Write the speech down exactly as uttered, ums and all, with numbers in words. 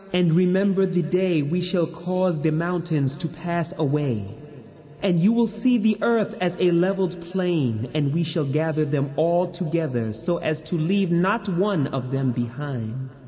And remember the day we shall cause the mountains to pass away. And you will see the earth as a leveled plain, and we shall gather them all together so as to leave not one of them behind.